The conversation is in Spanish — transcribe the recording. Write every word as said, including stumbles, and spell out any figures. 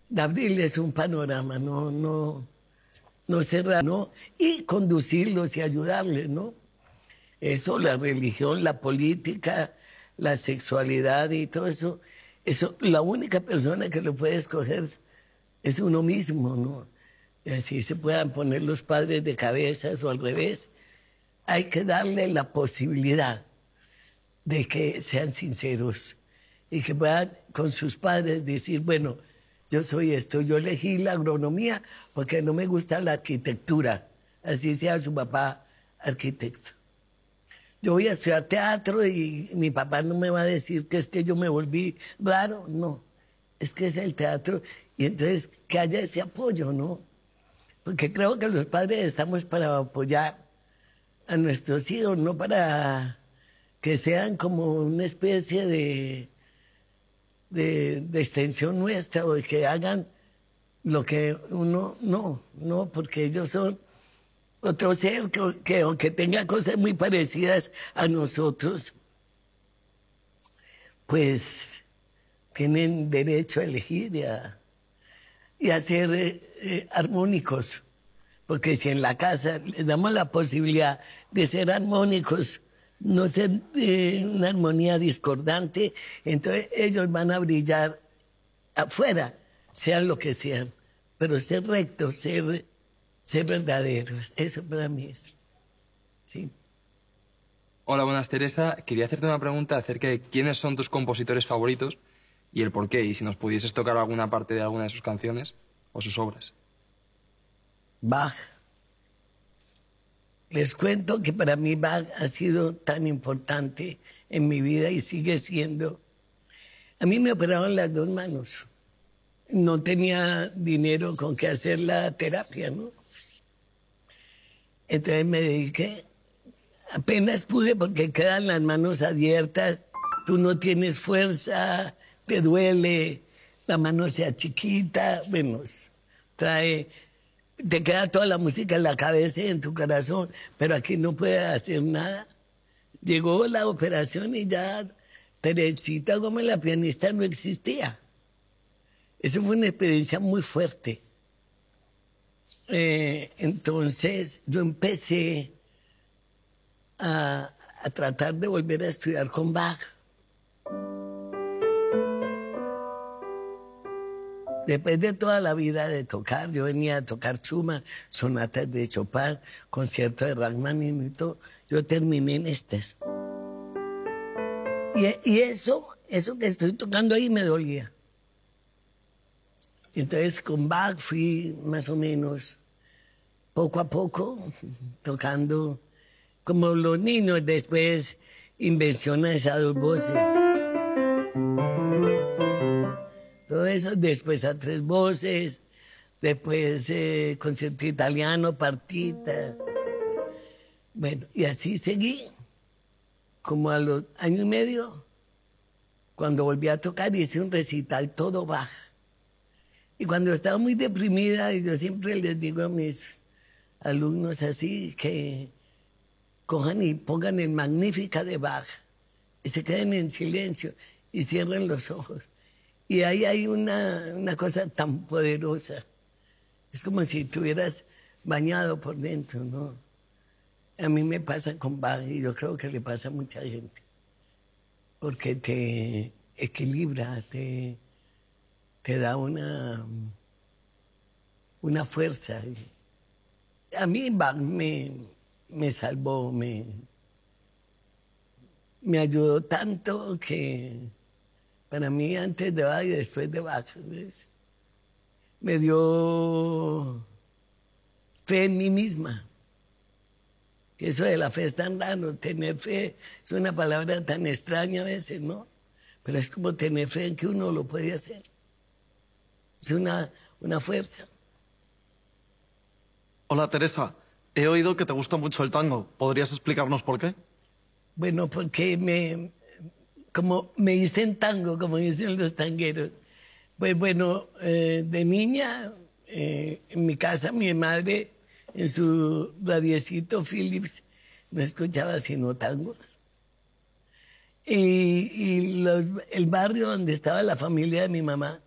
abrirles un panorama, no, no, no cerrar, ¿no? Y conducirlos y ayudarles, ¿no? Eso, la religión, la política, la sexualidad y todo eso, eso, la única persona que lo puede escoger es uno mismo, ¿no? Y así se puedan poner los padres de cabezas o al revés. Hay que darle la posibilidad de que sean sinceros y que puedan con sus padres decir, bueno, yo soy esto, yo elegí la agronomía porque no me gusta la arquitectura, así sea su papá arquitecto. Yo voy a estudiar teatro y mi papá no me va a decir que es que yo me volví raro, no, es que es el teatro y entonces que haya ese apoyo, ¿no? Porque creo que los padres estamos para apoyar a nuestros hijos, no para que sean como una especie de, de, de extensión nuestra o de que hagan lo que uno, no, no, porque ellos son otro ser que, que aunque tenga cosas muy parecidas a nosotros, pues tienen derecho a elegir y a, y a ser eh, eh, armónicos. Porque si en la casa les damos la posibilidad de ser armónicos, no ser eh, una armonía discordante, entonces ellos van a brillar afuera, sean lo que sean. Pero ser rectos, ser, ser verdaderos, eso para mí es. Sí. Hola, buenas, Teresa. Quería hacerte una pregunta acerca de quiénes son tus compositores favoritos y el por qué, y si nos pudieses tocar alguna parte de alguna de sus canciones o sus obras. Bach. Les cuento que para mí Bach ha sido tan importante en mi vida y sigue siendo. A mí me operaron las dos manos. No tenía dinero con qué hacer la terapia, ¿no? Entonces me dediqué. Apenas pude porque quedan las manos abiertas. Tú no tienes fuerza, te duele, la mano sea chiquita, bueno, trae... Te queda toda la música en la cabeza y en tu corazón, pero aquí no puedes hacer nada. Llegó la operación y ya Teresita Gómez, la pianista, no existía. Eso fue una experiencia muy fuerte. Eh, entonces yo empecé a, a tratar de volver a estudiar con Bach. Después de toda la vida de tocar, yo venía a tocar Schumann, sonatas de Chopin, conciertos de Rachmaninoff y todo. Yo terminé en estas. Y, y eso, eso que estoy tocando ahí me dolía. Entonces con Bach fui más o menos, poco a poco, tocando como los niños. Después invención esas dos voces. Todo eso, después a tres voces, después eh, concierto italiano, partita. Bueno, y así seguí. Como a los años y medio, cuando volví a tocar, hice un recital todo Bach. Y cuando estaba muy deprimida, y yo siempre les digo a mis alumnos así, que cojan y pongan el Magnífica de Bach, y se queden en silencio, y cierren los ojos. Y ahí hay una, una cosa tan poderosa. Es como si estuvieras bañado por dentro, ¿no? A mí me pasa con Bach y yo creo que le pasa a mucha gente. Porque te equilibra, te, te da una, una fuerza. A mí Bach me, me salvó, me, me ayudó tanto que... Para mí, antes de Bach y después de Bach, ¿ves? Me dio fe en mí misma. Que eso de la fe es tan raro, tener fe es una palabra tan extraña a veces, ¿no? Pero es como tener fe en que uno lo puede hacer. Es una, una fuerza. Hola, Teresa. He oído que te gusta mucho el tango. ¿Podrías explicarnos por qué? Bueno, porque me... como me dicen tango, como dicen los tangueros. Pues bueno, eh, de niña, eh, en mi casa, mi madre, en su radiecito Philips, no escuchaba sino tangos. Y, y los, el barrio donde estaba la familia de mi mamá